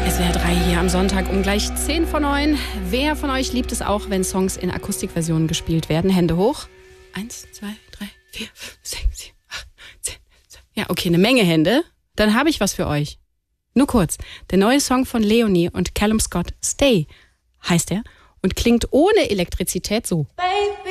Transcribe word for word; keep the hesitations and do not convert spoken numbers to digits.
S W R drei hier am Sonntag um gleich zehn vor neun. Wer von euch liebt es auch, wenn Songs in Akustikversionen gespielt werden? Hände hoch. Eins, zwei, drei, vier, fünf, sechs, sieben, acht, neun, zehn. Ja, okay, eine Menge Hände. Dann habe ich was für euch. Nur kurz. Der neue Song von Leonie und Callum Scott, Stay, heißt er und klingt ohne Elektrizität so. Baby.